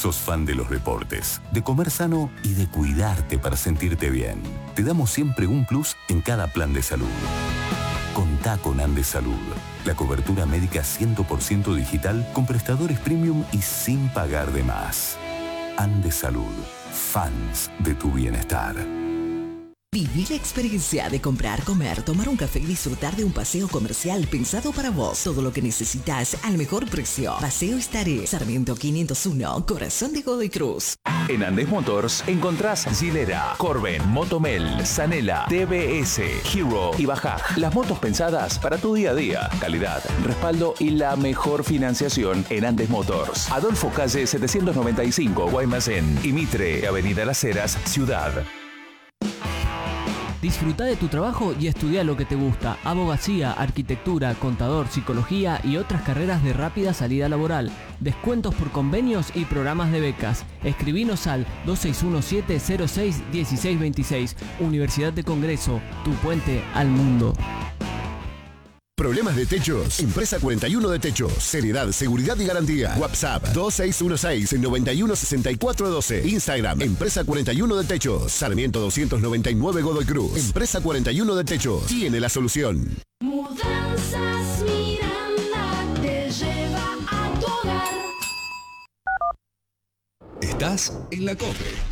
Sos fan de los deportes, de comer sano y de cuidarte para sentirte bien. Te damos siempre un plus en cada plan de salud. Contá con Andes Salud, la cobertura médica 100% digital con prestadores premium y sin pagar de más. Andes Salud, fans de tu bienestar. Viví la experiencia de comprar, comer, tomar un café y disfrutar de un paseo comercial pensado para vos. Todo lo que necesitas al mejor precio. Paseo Estaré, Sarmiento 501, Corazón de Godoy Cruz. En Andes Motors encontrás Gilera, Corben, Motomel, Sanela, TBS, Hero y Bajaj. Las motos pensadas para tu día a día. Calidad, respaldo y la mejor financiación en Andes Motors. Adolfo Calle 795, Guaymallén. Y Mitre, Avenida Las Heras, Ciudad. Disfruta de tu trabajo y estudia lo que te gusta. Abogacía, arquitectura, contador, psicología y otras carreras de rápida salida laboral. Descuentos por convenios y programas de becas. Escribinos al 2617061626. Universidad de Congreso, tu puente al mundo. ¿Problemas de techos? Empresa 41 de Techos. Seriedad, seguridad y garantía. WhatsApp 2616-916412. Instagram, Empresa 41 de Techos. Sarmiento 299 Godoy Cruz. Empresa 41 de Techos. Tiene la solución. Mudanzas Miranda te lleva a tu hogar. Estás en la COPE.